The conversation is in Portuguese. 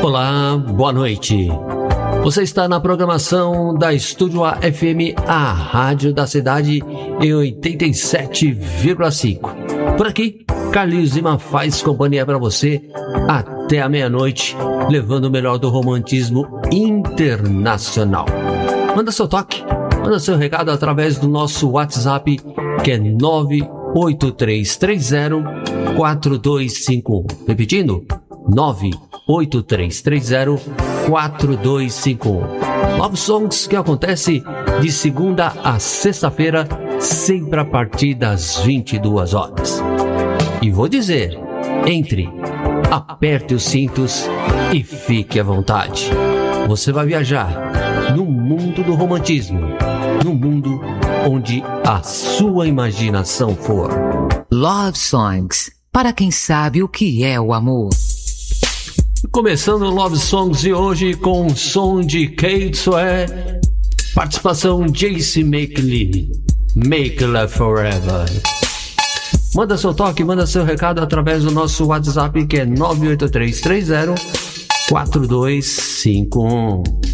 Olá, boa noite. Você está na programação da Estúdio A FM, a rádio da cidade, em 87,5. Por aqui, Carlinhos Lima faz companhia para você até a meia-noite, levando o melhor do romantismo internacional. Manda seu toque, manda seu recado através do nosso WhatsApp, que é 98330-4251. Repetindo, 98330-4251. Love Songs que acontece de segunda a sexta-feira, sempre a partir das 22 horas. E vou dizer, entre, aperte os cintos e fique à vontade. Você vai viajar no mundo do romantismo, no mundo onde a sua imaginação for. Love Songs, para quem sabe o que é o amor. Começando o Love Songs de hoje com o som de Kate Sweat, participação Jace Make Love Forever. Manda seu toque, manda seu recado através do nosso WhatsApp, que é 98330-4251.